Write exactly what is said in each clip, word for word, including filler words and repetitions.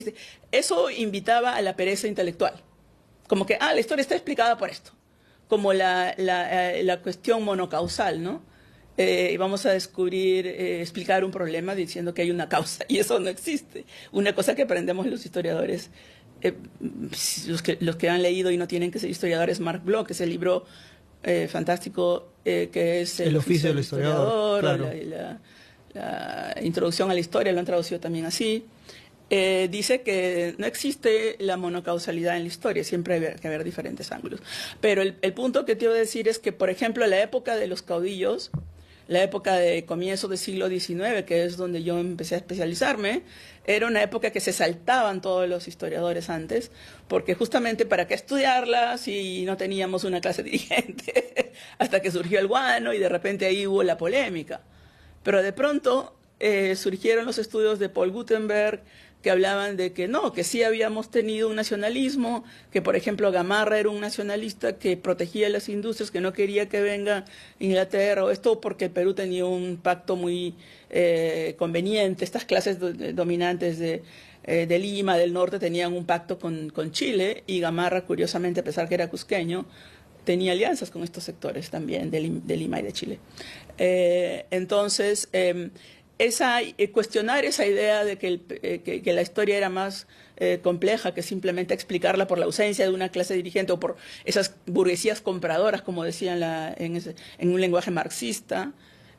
Eso invitaba a la pereza intelectual, como que, ah, la historia está explicada por esto, como la, la, eh, la cuestión monocausal, ¿no? Eh, y vamos a descubrir, eh, explicar un problema diciendo que hay una causa, y eso no existe. Una cosa que aprendemos los historiadores, eh, los, que, los que han leído y no tienen que ser historiadores, Marc Bloch, que es el libro eh, fantástico eh, que es El, el oficio del historiador, historiador claro. la, la, la introducción a la historia, lo han traducido también así. Eh, dice que no existe la monocausalidad en la historia, siempre hay que haber diferentes ángulos. Pero el, el punto que te iba a decir es que, por ejemplo, la época de los caudillos, la época de comienzo del siglo diecinueve, que es donde yo empecé a especializarme, era una época que se saltaban todos los historiadores antes, porque justamente para qué estudiarla si no teníamos una clase dirigente, hasta que surgió el guano y de repente ahí hubo la polémica. Pero de pronto eh, surgieron los estudios de Paul Gutenberg, que hablaban de que no, que sí habíamos tenido un nacionalismo, que por ejemplo Gamarra era un nacionalista que protegía las industrias, que no quería que venga Inglaterra, o esto porque el Perú tenía un pacto muy eh, conveniente. Estas clases do, dominantes de, eh, de Lima, del norte, tenían un pacto con, con Chile, y Gamarra, curiosamente, a pesar que era cusqueño, tenía alianzas con estos sectores también de, de Lima y de Chile. Eh, entonces, eh, Esa, eh, cuestionar esa idea de que, el, eh, que, que la historia era más eh, compleja que simplemente explicarla por la ausencia de una clase dirigente o por esas burguesías compradoras, como decían la, en, ese, en un lenguaje marxista,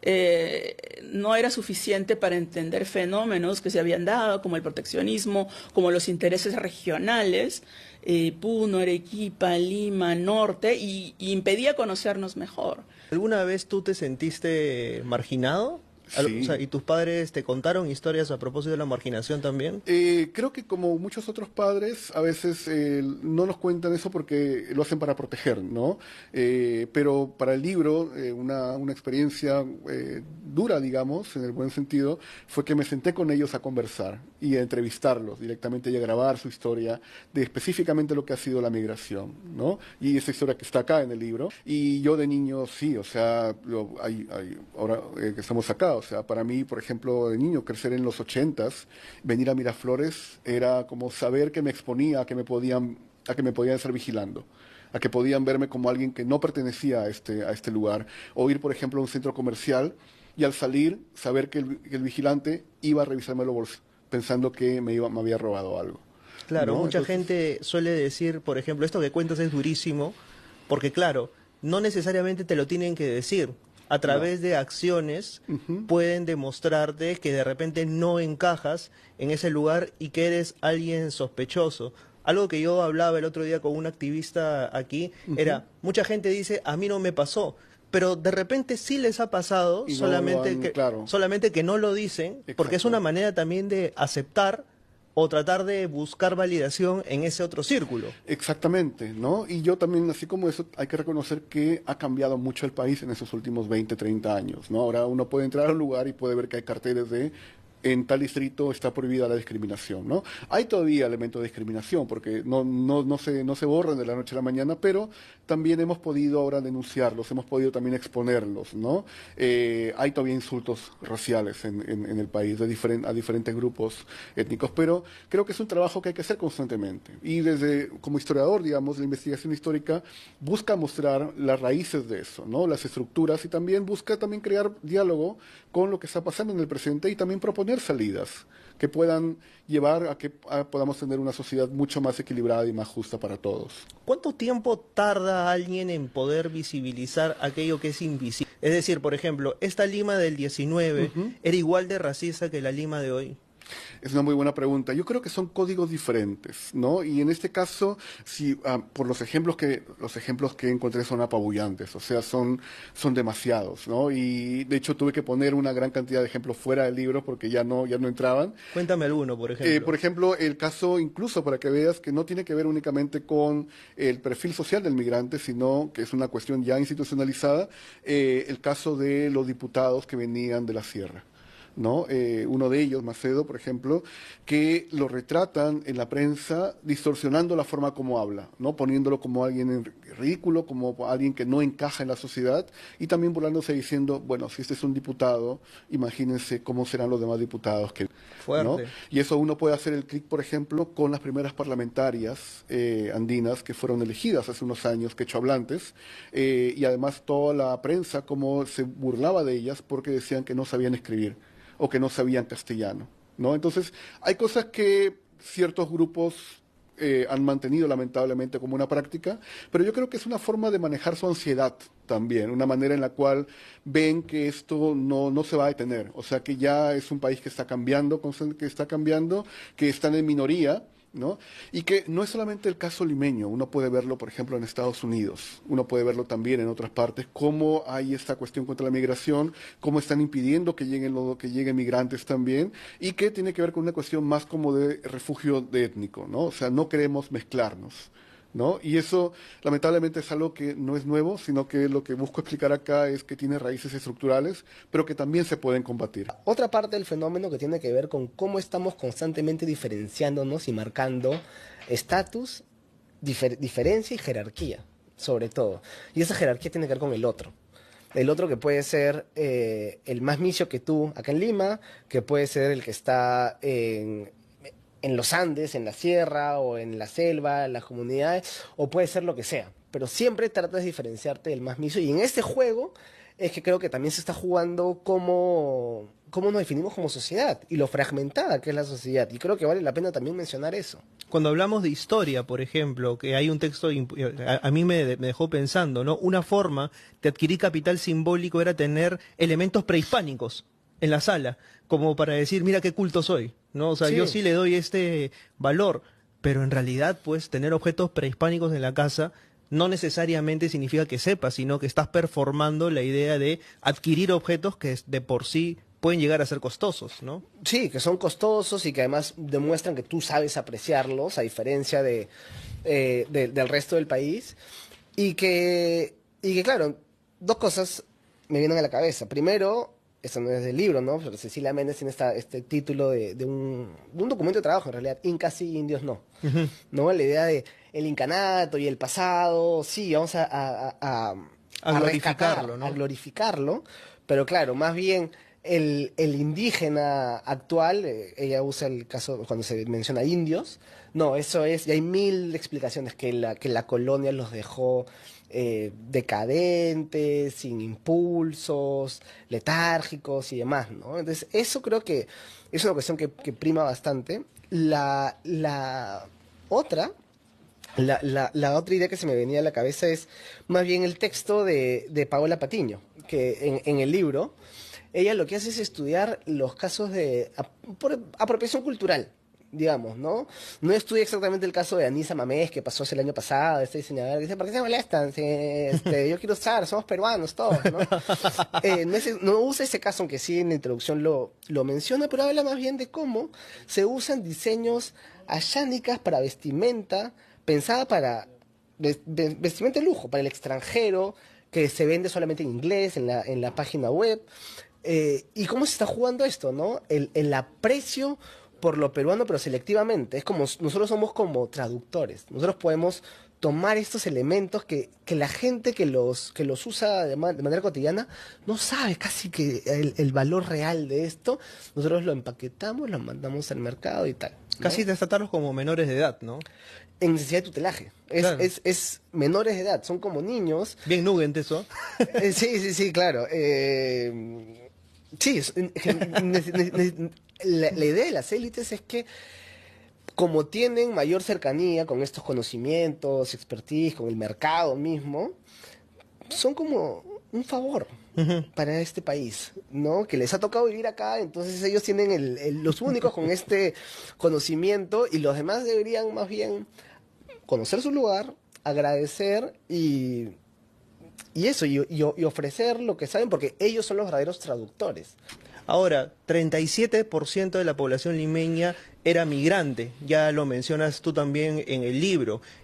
eh, no era suficiente para entender fenómenos que se habían dado, como el proteccionismo, como los intereses regionales, eh, Puno, Arequipa, Lima, Norte, y, y impedía conocernos mejor. ¿Alguna vez tú te sentiste marginado? Sí. O sea, ¿y tus padres te contaron historias a propósito de la marginación también? Eh, creo que como muchos otros padres, a veces eh, no nos cuentan eso porque lo hacen para proteger, ¿no? Eh, pero para el libro, eh, una, una experiencia eh, dura, digamos, en el buen sentido, fue que me senté con ellos a conversar y a entrevistarlos directamente y a grabar su historia de específicamente lo que ha sido la migración, ¿no? Y esa historia que está acá en el libro. Y yo de niño, sí, o sea, lo, hay, hay, ahora eh, que estamos acá, o sea, para mí, por ejemplo, de niño, crecer en los ochentas, venir a Miraflores era como saber que me exponía a que me podían, a que me podían estar vigilando, a que podían verme como alguien que no pertenecía a este, a este lugar, o ir, por ejemplo, a un centro comercial y al salir saber que el, que el vigilante iba a revisarme los bolsos, pensando que me, iba, me había robado algo. Claro, ¿no? mucha Entonces, gente suele decir, por ejemplo, esto que cuentas es durísimo, porque claro, no necesariamente te lo tienen que decir. A través no. de acciones uh-huh. pueden demostrarte que de repente no encajas en ese lugar y que eres alguien sospechoso. Algo que yo hablaba el otro día con un activista aquí uh-huh. era, mucha gente dice, a mí no me pasó, pero de repente sí les ha pasado, y solamente, no han, que, claro. solamente que no lo dicen, Exacto. porque es una manera también de aceptar o tratar de buscar validación en ese otro círculo. Exactamente, ¿no? Y yo también, así como eso, hay que reconocer que ha cambiado mucho el país en esos últimos veinte, treinta años, ¿no? Ahora uno puede entrar a un lugar y puede ver que hay carteles de en tal distrito está prohibida la discriminación, ¿no? Hay todavía elementos de discriminación porque no, no, no, se, no se borran de la noche a la mañana, pero también hemos podido ahora denunciarlos, hemos podido también exponerlos, ¿no? Eh, hay todavía insultos raciales en, en, en el país de diferent, a diferentes grupos étnicos, pero creo que es un trabajo que hay que hacer constantemente. Y desde, como historiador, digamos, la investigación histórica busca mostrar las raíces de eso, ¿no? Las estructuras, y también busca también crear diálogo con lo que está pasando en el presente y también proponer salidas que puedan llevar a que a, podamos tener una sociedad mucho más equilibrada y más justa para todos. ¿Cuánto tiempo tarda alguien en poder visibilizar aquello que es invisible? Es decir, por ejemplo, esta Lima del diecinueve uh-huh. era igual de racista que la Lima de hoy. Es una muy buena pregunta. Yo creo que son códigos diferentes, ¿no? Y en este caso, si, uh, por los ejemplos que los ejemplos que encontré son apabullantes, o sea, son, son demasiados, ¿no? Y de hecho tuve que poner una gran cantidad de ejemplos fuera del libro porque ya no, ya no entraban. Cuéntame alguno, por ejemplo. Eh, por ejemplo, el caso, incluso para que veas que no tiene que ver únicamente con el perfil social del migrante, sino que es una cuestión ya institucionalizada, eh, el caso de los diputados que venían de la sierra, ¿no? Eh, uno de ellos, Macedo, por ejemplo, que lo retratan en la prensa distorsionando la forma como habla, ¿no? Poniéndolo como alguien en ridículo, como alguien que no encaja en la sociedad, y también burlándose diciendo, bueno, si este es un diputado, imagínense cómo serán los demás diputados. Que, Fuerte. ¿no? Y eso uno puede hacer el clic, por ejemplo, con las primeras parlamentarias eh, andinas que fueron elegidas hace unos años, quechohablantes, eh, y además toda la prensa como se burlaba de ellas porque decían que no sabían escribir o que no sabían castellano, ¿no? Entonces, hay cosas que ciertos grupos eh, han mantenido lamentablemente como una práctica, pero yo creo que es una forma de manejar su ansiedad también, una manera en la cual ven que esto no, no se va a detener, o sea que ya es un país que está cambiando, que está cambiando, que están en minoría, ¿no? Y que no es solamente el caso limeño, uno puede verlo, por ejemplo, en Estados Unidos, uno puede verlo también en otras partes, cómo hay esta cuestión contra la migración, cómo están impidiendo que lleguen, lo, que lleguen migrantes también, y que tiene que ver con una cuestión más como de refugio de étnico, ¿no? O sea, no queremos mezclarnos, ¿no? Y eso, lamentablemente, es algo que no es nuevo, sino que lo que busco explicar acá es que tiene raíces estructurales, pero que también se pueden combatir. Otra parte del fenómeno que tiene que ver con cómo estamos constantemente diferenciándonos y marcando estatus, difer diferencia y jerarquía, sobre todo. Y esa jerarquía tiene que ver con el otro. El otro que puede ser eh, el más misio que tú acá en Lima, que puede ser el que está en... en los Andes, en la sierra, o en la selva, en las comunidades, o puede ser lo que sea. Pero siempre tratas de diferenciarte del más misio. Y en este juego es que creo que también se está jugando cómo, cómo nos definimos como sociedad y lo fragmentada que es la sociedad. Y creo que vale la pena también mencionar eso. Cuando hablamos de historia, por ejemplo, que hay un texto, a, a mí me, me dejó pensando, ¿no? Una forma de adquirir capital simbólico era tener elementos prehispánicos en la sala, como para decir, mira qué culto soy, ¿no? O sea, sí. Yo sí le doy este valor, pero en realidad, pues, tener objetos prehispánicos en la casa no necesariamente significa que sepas, sino que estás performando la idea de adquirir objetos que de por sí pueden llegar a ser costosos, ¿no? Sí, que son costosos y que además demuestran que tú sabes apreciarlos, a diferencia de, eh, de, del resto del país, y que, y que, claro, dos cosas me vienen a la cabeza. Primero, esto no es del libro, ¿no? Pero Cecilia Méndez tiene esta, este título de, de, un, de un documento de trabajo, en realidad, Incas sí, indios no. Uh-huh. ¿No? La idea de el incanato y el pasado, sí, vamos a, a, a, a, a glorificarlo, ¿no? A glorificarlo, pero claro, más bien el, el indígena actual, eh, ella usa el caso cuando se menciona indios, no, eso es, y hay mil explicaciones que la, que la colonia los dejó Eh, decadentes, sin impulsos, letárgicos y demás, ¿no? Entonces, eso creo que es una cuestión que, que prima bastante. La, la otra, la, la, la otra idea que se me venía a la cabeza es más bien el texto de, de Paola Patiño, que en, en el libro, ella lo que hace es estudiar los casos de apropiación cultural, digamos, ¿no? No estudia exactamente el caso de Anisa Mamés, que pasó el año pasado, este diseñador que dice, ¿por qué se molestan? Si, este, yo quiero usar, somos peruanos todos, ¿no? Eh, no, es, no usa ese caso, aunque sí en la introducción lo, lo menciona, pero habla más bien de cómo se usan diseños ayánicas para vestimenta, pensada para vestimenta de lujo, para el extranjero, que se vende solamente en inglés, en la, en la página web, eh, y cómo se está jugando esto, ¿no? El, el aprecio por lo peruano, pero selectivamente. Es como, nosotros somos como traductores. Nosotros podemos tomar estos elementos que, que la gente que los, que los usa de, ma de manera cotidiana no sabe casi que el, el valor real de esto. Nosotros lo empaquetamos, lo mandamos al mercado y tal, ¿no? Casi tratarlos como menores de edad, ¿no? En necesidad de tutelaje. Es, claro. es, es menores de edad, son como niños. Bien nugent eso. Eh, sí, sí, sí, claro. Eh, sí, la, la idea de las élites es que como tienen mayor cercanía con estos conocimientos, expertise, con el mercado mismo, son como un favor uh-huh. para este país, ¿no? Que les ha tocado vivir acá, entonces ellos tienen el, el, los únicos con este conocimiento y los demás deberían más bien conocer su lugar, agradecer y, y eso, y, y, y ofrecer lo que saben, porque ellos son los verdaderos traductores. Ahora, treinta y siete por ciento de la población limeña era migrante, ya lo mencionas tú también en el libro.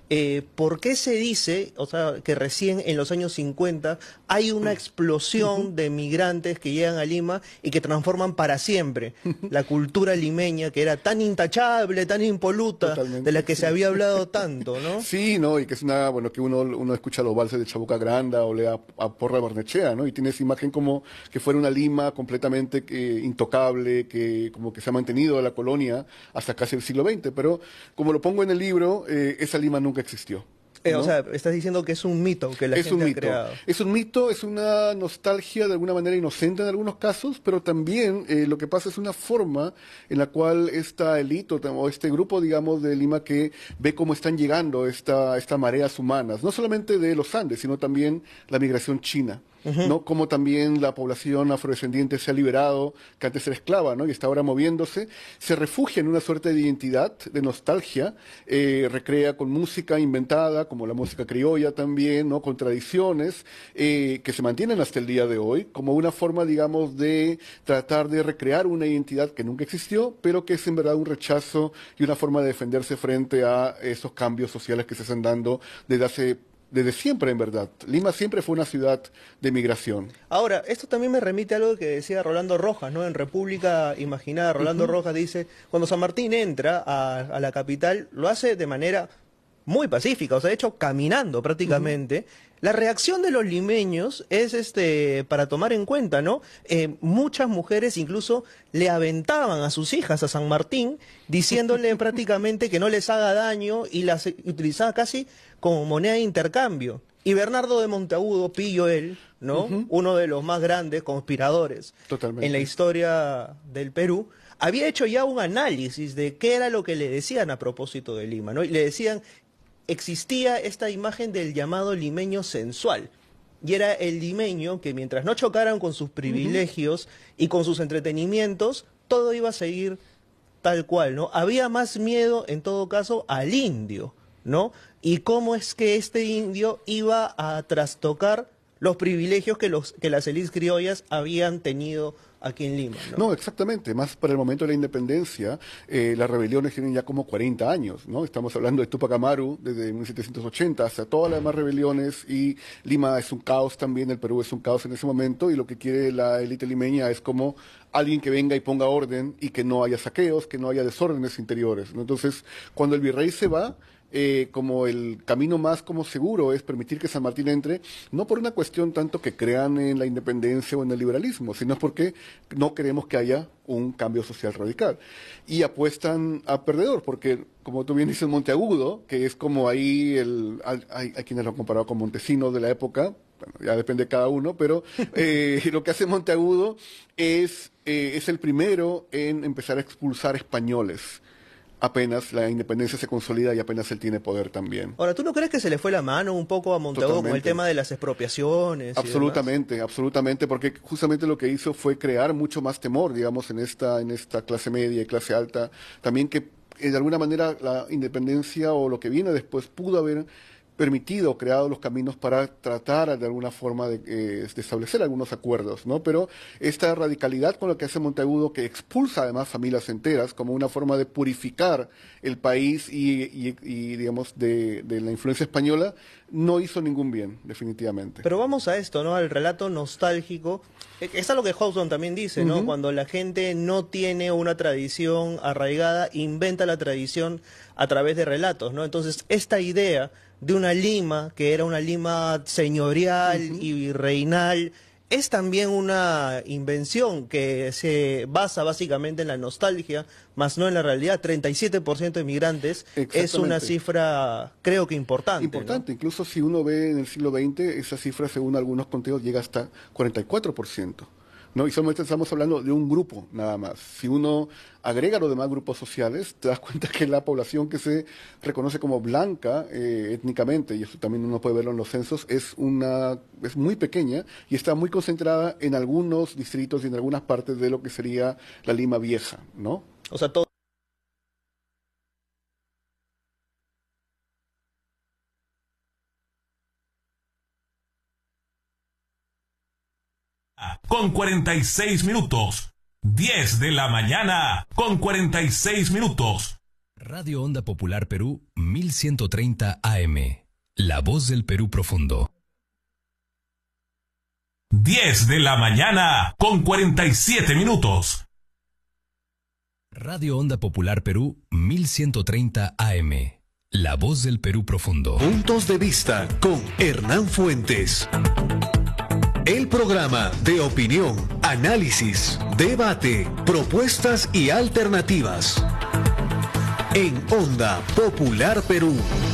eh, ¿por qué se dice, o sea, que recién en los años cincuenta hay una explosión de migrantes que llegan a Lima y que transforman para siempre la cultura limeña, que era tan intachable, tan impoluta, Totalmente, de la que sí. se había hablado tanto, ¿no? Sí, ¿no? Y que es una, bueno, que uno, uno escucha los valses de Chabuca Granda o lea a Porra de Barnechea, ¿no? Y tiene esa imagen como que fuera una Lima completamente eh, intocable, que como que se ha mantenido la colonia hasta casi el siglo veinte. Pero como lo pongo en el libro, eh, esa Lima nunca existió. Eh, ¿no? O sea, estás diciendo que es un mito que la es gente un ha mito. creado. Es un mito, es una nostalgia de alguna manera inocente en algunos casos, pero también eh, lo que pasa es una forma en la cual esta élite o este grupo, digamos, de Lima que ve cómo están llegando esta, estas mareas humanas, no solamente de los Andes, sino también la migración china. Uh-huh. ¿No? Como también la población afrodescendiente se ha liberado, que antes era esclava, ¿no? Y está ahora moviéndose, se refugia en una suerte de identidad, de nostalgia, eh, recrea con música inventada, como la música criolla también, ¿no? Con tradiciones eh, que se mantienen hasta el día de hoy, como una forma, digamos, de tratar de recrear una identidad que nunca existió, pero que es en verdad un rechazo y una forma de defenderse frente a esos cambios sociales que se están dando desde hace desde siempre, en verdad. Lima siempre fue una ciudad de migración. Ahora, esto también me remite a algo que decía Rolando Rojas, ¿no? En República Imaginada, Rolando uh-huh. Rojas dice, cuando San Martín entra a, a la capital, lo hace de manera muy pacífica, o sea, de hecho, caminando prácticamente. Uh-huh. La reacción de los limeños es este para tomar en cuenta, ¿no? Eh, muchas mujeres incluso le aventaban a sus hijas a San Martín, diciéndole prácticamente que no les haga daño y las utilizaba casi como moneda de intercambio. Y Bernardo de Monteagudo, pillo él, ¿no? Uh-huh. Uno de los más grandes conspiradores Totalmente. En la historia del Perú, había hecho ya un análisis de qué era lo que le decían a propósito de Lima, ¿no? Y le decían, existía esta imagen del llamado limeño sensual. Y era el limeño que mientras no chocaran con sus privilegios uh-huh. y con sus entretenimientos, todo iba a seguir tal cual, ¿no? Había más miedo, en todo caso, al indio, ¿no? Y cómo es que este indio iba a trastocar los privilegios que, los, que las élites criollas habían tenido aquí en Lima, ¿no? No, exactamente. Más para el momento de la independencia, eh, las rebeliones tienen ya como cuarenta años, ¿no? Estamos hablando de Tupac Amaru desde mil setecientos ochenta hasta todas las demás rebeliones, y Lima es un caos también, el Perú es un caos en ese momento, y lo que quiere la élite limeña es como alguien que venga y ponga orden y que no haya saqueos, que no haya desórdenes interiores, ¿no? Entonces, cuando el virrey se va, Eh, como el camino más como seguro es permitir que San Martín entre, no por una cuestión tanto que crean en la independencia o en el liberalismo, sino porque no queremos que haya un cambio social radical. Y apuestan a perdedor, porque como tú bien dices, Monteagudo, que es como ahí, el, hay, hay quienes lo han comparado con Montesinos de la época, bueno, ya depende de cada uno, pero eh, lo que hace Monteagudo es, eh, es el primero en empezar a expulsar españoles. Apenas la independencia se consolida y apenas él tiene poder también. Ahora, ¿tú no crees que se le fue la mano un poco a Monteagudo con el tema de las expropiaciones? Absolutamente, absolutamente, porque justamente lo que hizo fue crear mucho más temor, digamos, en esta, en esta clase media y clase alta. También que eh, de alguna manera la independencia o lo que viene después pudo haber permitido o creado los caminos para tratar de alguna forma de, eh, de establecer algunos acuerdos, ¿no? Pero esta radicalidad con la que hace Monteagudo, que expulsa además familias enteras como una forma de purificar el país y, y, y digamos, de, de la influencia española, no hizo ningún bien, definitivamente. Pero vamos a esto, ¿no? Al relato nostálgico. Es algo que Hobson también dice, ¿no? Uh-huh. Cuando la gente no tiene una tradición arraigada, inventa la tradición a través de relatos, ¿no? Entonces, esta idea de una Lima, que era una Lima señorial uh-huh. y virreinal, es también una invención que se basa básicamente en la nostalgia, más no en la realidad. treinta y siete por ciento de migrantes es una cifra, creo que importante. Importante, ¿no? Incluso si uno ve en el siglo veinte, esa cifra, según algunos conteos, llega hasta cuarenta y cuatro por ciento. ¿No? Y solamente estamos hablando de un grupo nada más. Si uno agrega los demás grupos sociales, te das cuenta que la población que se reconoce como blanca eh, étnicamente, y eso también uno puede verlo en los censos, es una es muy pequeña y está muy concentrada en algunos distritos y en algunas partes de lo que sería la Lima Vieja, ¿no? O sea, todo con cuarenta y seis minutos. diez de la mañana con cuarenta y seis minutos. Radio Onda Popular Perú mil ciento treinta A M. La voz del Perú profundo. diez de la mañana con cuarenta y siete minutos. Radio Onda Popular Perú mil ciento treinta A M. La voz del Perú profundo. Puntos de vista con Hernán Fuentes. El programa de opinión, análisis, debate, propuestas y alternativas. En Onda Popular Perú.